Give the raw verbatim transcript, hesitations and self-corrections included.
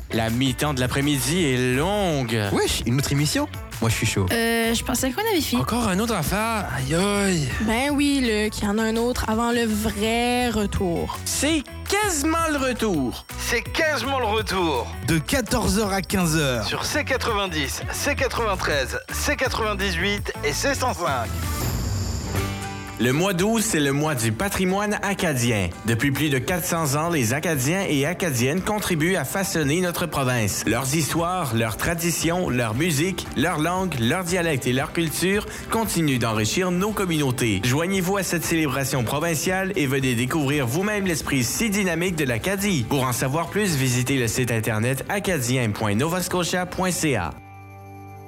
La mi-temps de l'après-midi est longue. Wesh, une autre émission? Moi, je suis chaud. Euh, je pensais qu'on avait fini. Encore un autre affaire? Aïe aïe! Ben oui, Luc, il y en a un autre avant le vrai retour. C'est quasiment le retour. C'est quasiment le retour. De quatorze heures à quinze heures. Sur C quatre-vingt-dix, C quatre-vingt-treize, C quatre-vingt-dix-huit et C cent cinq. Le mois d'août, c'est le mois du patrimoine acadien. Depuis plus de quatre cents ans, les Acadiens et Acadiennes contribuent à façonner notre province. Leurs histoires, leurs traditions, leur musique, leur langue, leur dialecte et leur culture continuent d'enrichir nos communautés. Joignez-vous à cette célébration provinciale et venez découvrir vous-même l'esprit si dynamique de l'Acadie. Pour en savoir plus, visitez le site internet acadien point nova scotia point c a.